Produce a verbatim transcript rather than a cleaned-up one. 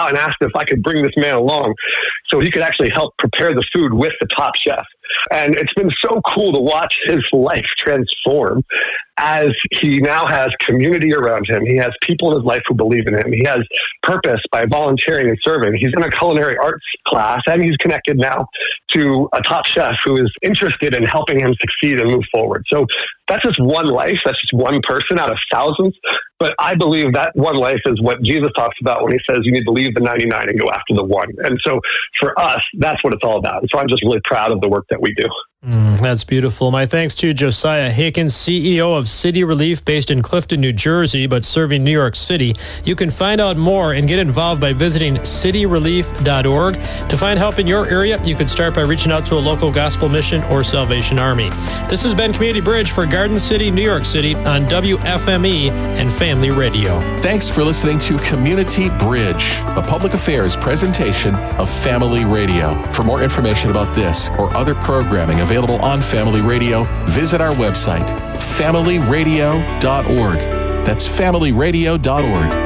out and asked if I could bring this man along so he could actually help prepare the food with the top chef. And it's been so cool to watch his life transform as he now has community around him. He has people in his life who believe in him. He has purpose by volunteering and serving. He's in a culinary arts class, and he's connected now to a top chef who is interested in helping him succeed and move forward. So that's just one life. That's just one person out of thousands. But I believe that one life is what Jesus talks about when he says you need to leave the ninety-nine and go after the one. And so for us, that's what it's all about. And so I'm just really proud of the work that we do. Mm, that's beautiful. My thanks to Josiah Haken, C E O of City Relief, based in Clifton, New Jersey, but serving New York City. You can find out more and get involved by visiting city relief dot org. To find help in your area, you can start by reaching out to a local gospel mission or Salvation Army. This has been Community Bridge for Garden City, New York City on W F M E and Family Radio. Thanks for listening to Community Bridge, a public affairs presentation of Family Radio. For more information about this or other programming available on Family Radio, visit our website, family radio dot org. That's family radio dot org.